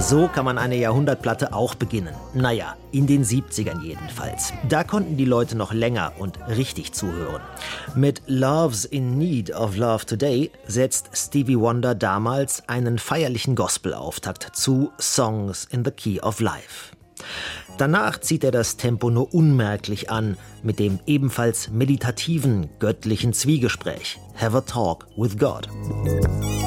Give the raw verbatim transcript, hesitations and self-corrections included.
So kann man eine Jahrhundertplatte auch beginnen. Naja, in den siebzigern jedenfalls. Da konnten die Leute noch länger und richtig zuhören. Mit Love's in Need of Love Today setzt Stevie Wonder damals einen feierlichen Gospel-Auftakt zu Songs in the Key of Life. Danach zieht er das Tempo nur unmerklich an mit dem ebenfalls meditativen, göttlichen Zwiegespräch Have a Talk with God.